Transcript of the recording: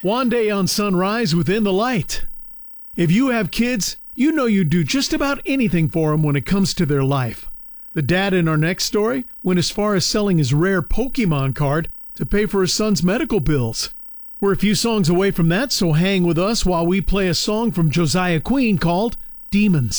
One Day on Sunrise Within the Light. If you have kids, you know you'd do just about anything for them when it comes to their life. The dad in our next story went as far as selling his rare Pokemon card to pay for his son's medical bills. We're a few songs away from that, so hang with us while we play a song from Josiah Queen called Demons.